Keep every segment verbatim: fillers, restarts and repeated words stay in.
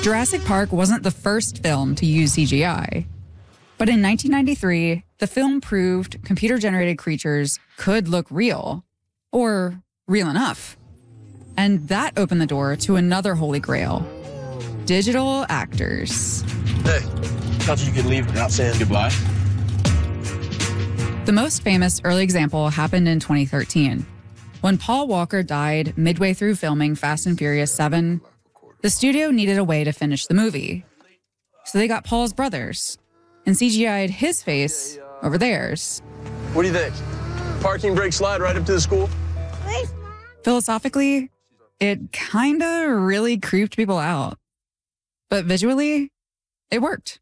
Jurassic Park wasn't the first film to use C G I. But in nineteen ninety-three, the film proved computer-generated creatures could look real, or real enough. And that opened the door to another holy grail: digital actors. Hey, thought you could leave without saying goodbye. The most famous early example happened in twenty thirteen. When Paul Walker died midway through filming Fast and Furious seven, the studio needed a way to finish the movie. So they got Paul's brothers and C G I'd his face over theirs. What do you think? Parking brake slide right up to the school? Philosophically, it kinda really creeped people out. But visually, it worked.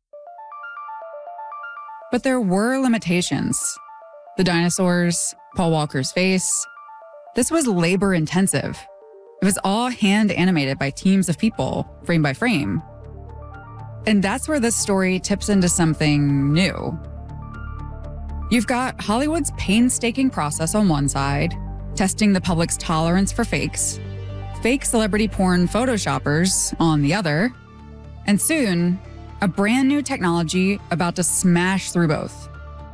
But there were limitations. The dinosaurs, Paul Walker's face. This was labor intensive. It was all hand animated by teams of people, frame by frame. And that's where this story tips into something new. You've got Hollywood's painstaking process on one side, testing the public's tolerance for fakes, fake celebrity porn photoshoppers on the other, and soon, a brand new technology about to smash through both.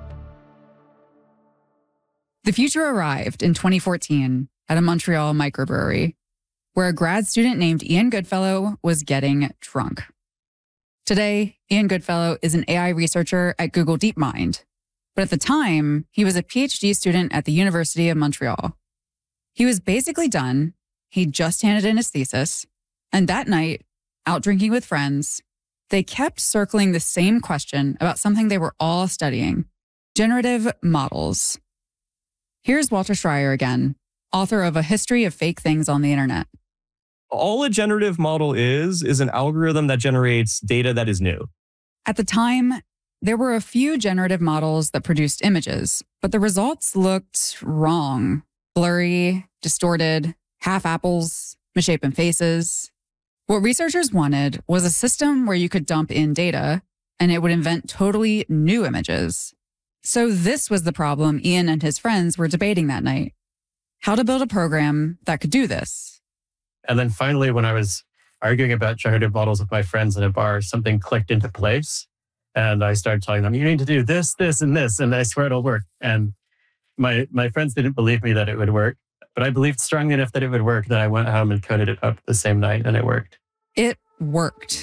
The future arrived in twenty fourteen at a Montreal microbrewery, where a grad student named Ian Goodfellow was getting drunk. Today, Ian Goodfellow is an A I researcher at Google DeepMind, but at the time, he was a PhD student at the University of Montreal. He was basically done, he'd just handed in his thesis, and that night, out drinking with friends, they kept circling the same question about something they were all studying: generative models. Here's Walter Schreier again, author of A History of Fake Things on the Internet. All a generative model is, is an algorithm that generates data that is new. At the time, there were a few generative models that produced images, but the results looked wrong. Blurry, distorted, half apples, misshapen faces. What researchers wanted was a system where you could dump in data and it would invent totally new images. So this was the problem Ian and his friends were debating that night: how to build a program that could do this. And then finally, when I was arguing about generative models with my friends in a bar, something clicked into place. And I started telling them, you need to do this, this, and this, and I swear it'll work. And my my friends didn't believe me that it would work, but I believed strongly enough that it would work that I went home and coded it up the same night, and it worked. It worked.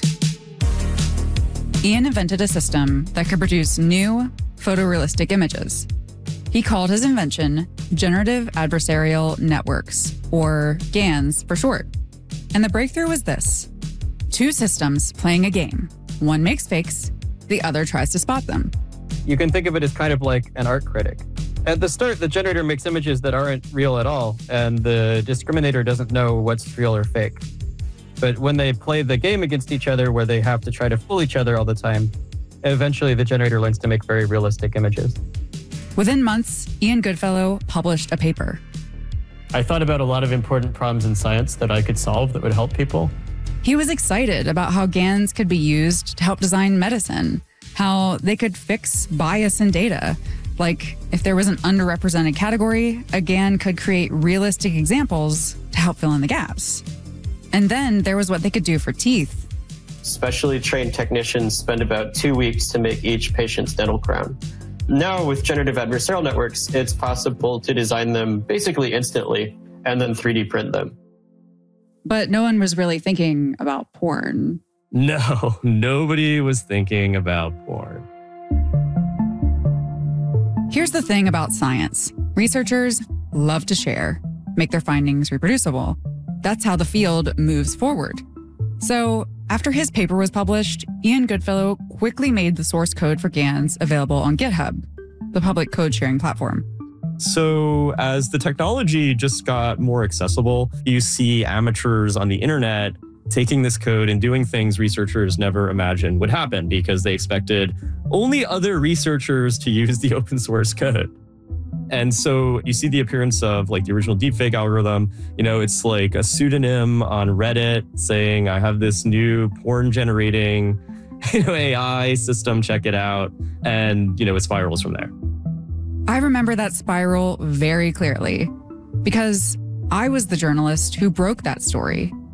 Ian invented a system that could produce new, photorealistic images. He called his invention Generative Adversarial Networks, or GANs for short. And the breakthrough was this: two systems playing a game. One makes fakes, the other tries to spot them. You can think of it as kind of like an art critic. At the start, the generator makes images that aren't real at all, and the discriminator doesn't know what's real or fake. But when they play the game against each other, where they have to try to fool each other all the time, eventually the generator learns to make very realistic images. Within months, Ian Goodfellow published a paper. I thought about a lot of important problems in science that I could solve that would help people. He was excited about how GANs could be used to help design medicine, how they could fix bias in data. Like, if there was an underrepresented category, a GAN could create realistic examples to help fill in the gaps. And then there was what they could do for teeth. Specially trained technicians spend about two weeks to make each patient's dental crown. Now, with generative adversarial networks, it's possible to design them basically instantly and then three D print them. But no one was really thinking about porn. No, nobody was thinking about porn. Here's the thing about science. Researchers love to share, make their findings reproducible. That's how the field moves forward. So after his paper was published, Ian Goodfellow quickly made the source code for GANs available on GitHub, the public code sharing platform. So as the technology just got more accessible, you see amateurs on the internet taking this code and doing things researchers never imagined would happen because they expected only other researchers to use the open source code. And so you see the appearance of like the original deepfake algorithm. You know, it's like a pseudonym on Reddit saying, I have this new porn generating, you know, A I system, check it out. And, you know, it spirals from there. I remember that spiral very clearly because I was the journalist who broke that story.